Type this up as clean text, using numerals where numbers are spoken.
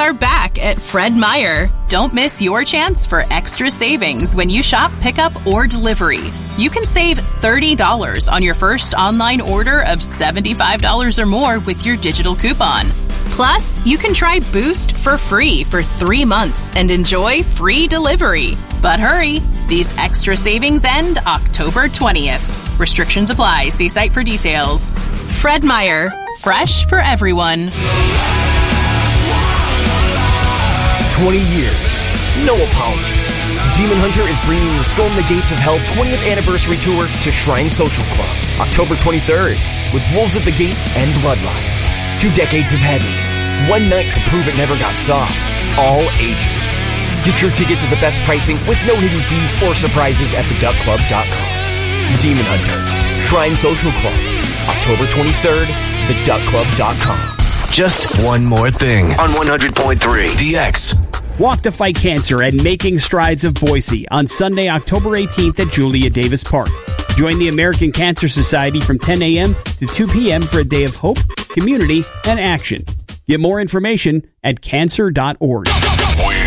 are back at Fred Meyer. Don't miss your chance for extra savings when you shop, pickup, or delivery. You can save $30 on your first online order of $75 or more with your digital coupon. Plus, you can try Boost for free for 3 months and enjoy free delivery. But hurry, these extra savings end October 20th. Restrictions apply. See site for details. Fred Meyer, fresh for everyone. 20 years, no apologies. Demon Hunter is bringing the Storm the Gates of Hell 20th Anniversary Tour to Shrine Social Club, October 23rd, with Wolves at the Gate and Bloodlines. 2 decades of heavy, 1 night to prove it never got soft, all ages. Get your tickets at the best pricing with no hidden fees or surprises at theduckclub.com. Demon Hunter, Shrine Social Club, October 23rd, theduckclub.com. Just one more thing on 100.3 The X. Walk to Fight Cancer at Making Strides of Boise on Sunday, October 18th at Julia Davis Park. Join the American Cancer Society from 10 a.m. to 2 p.m. for a day of hope, community, and action. Get more information at cancer.org.